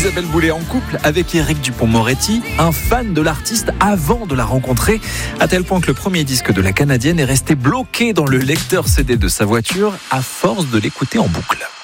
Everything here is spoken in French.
Isabelle Boulay en couple avec Éric Dupond-Moretti, un fan de l'artiste avant de la rencontrer, à tel point que le premier disque de la Canadienne est resté bloqué dans le lecteur CD de sa voiture à force de l'écouter en boucle.